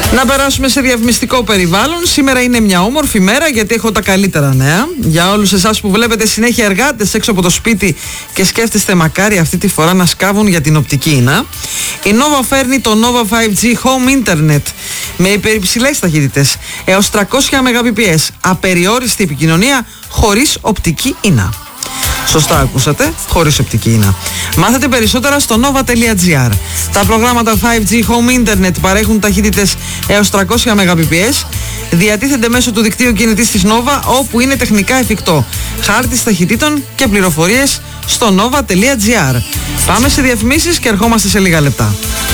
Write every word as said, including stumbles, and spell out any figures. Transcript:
Να περάσουμε σε διαφημιστικό περιβάλλον. Σήμερα είναι μια όμορφη μέρα γιατί έχω τα καλύτερα νέα. Για όλους εσάς που βλέπετε συνέχεια εργάτες έξω από το σπίτι και σκέφτεστε μακάρι αυτή τη φορά να σκάβουν για την οπτική ίνα, η Nova φέρνει το Nova φάιβ τζι Home Internet με υπερυψηλές ταχύτητες έως τριακόσια μεγαμπιτ. Απεριόριστη επικοινωνία χωρίς οπτική ίνα. Σωστά ακούσατε, χωρίς οπτική ίνα. Μάθετε περισσότερα στο nova τελεία gr. Τα προγράμματα φάιβ τζι Home Internet παρέχουν ταχύτητες έως τριακόσια μεγαμπιτ. Διατίθενται μέσω του δικτύου κινητής της Nova όπου είναι τεχνικά εφικτό. Χάρτης ταχυτήτων και πληροφορίες στο nova τελεία gr. Πάμε σε διαφημίσεις και ερχόμαστε σε λίγα λεπτά.